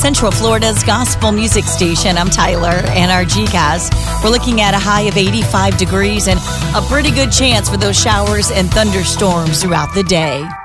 Central Florida's gospel music station. I'm Tyler, and our GCAS. We're looking at a high of 85 degrees and a pretty good chance for those showers and thunderstorms throughout the day.